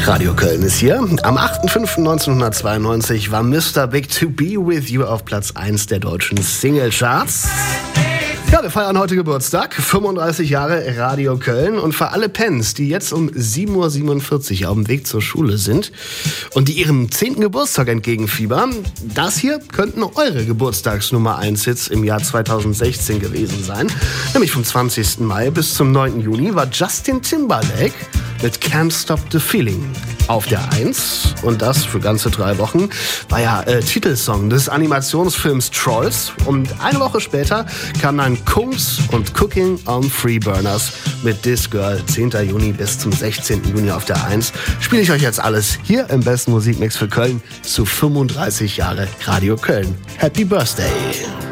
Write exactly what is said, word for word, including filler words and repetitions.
Radio Köln ist hier. Am achter fünfter neunzehnhundertzweiundneunzig war Mister Big to Be With You auf Platz eins der deutschen Singlecharts. Ja, wir feiern heute Geburtstag, fünfunddreißig Jahre Radio Köln. Und für alle Pens, die jetzt um sieben Uhr siebenundvierzig auf dem Weg zur Schule sind und die ihrem zehnten Geburtstag entgegenfiebern, das hier könnten eure Geburtstagsnummer eins Hits im Jahr zweitausendsechzehn gewesen sein. Nämlich vom zwanzigsten Mai bis zum neunten Juni war Justin Timberlake mit Can't Stop the Feeling auf der eins. Und das für ganze drei Wochen war ja äh, Titelsong des Animationsfilms Trolls. Und eine Woche später kam dann Kungs und Cooking on Freeburners mit This Girl, zehnten Juni bis zum sechzehnten Juni auf der eins. Spiele ich euch jetzt alles hier im besten Musikmix für Köln zu fünfunddreißig Jahre Radio Köln. Happy Birthday!